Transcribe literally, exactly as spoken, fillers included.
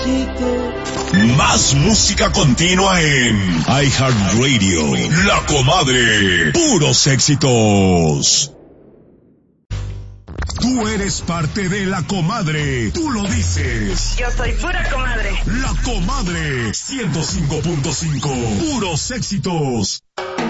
Más música continua en iHeartRadio. La Comadre. Puros éxitos. Tú eres parte de La Comadre. Tú lo dices. Yo soy pura comadre. La Comadre. ciento cinco punto cinco. Puros éxitos.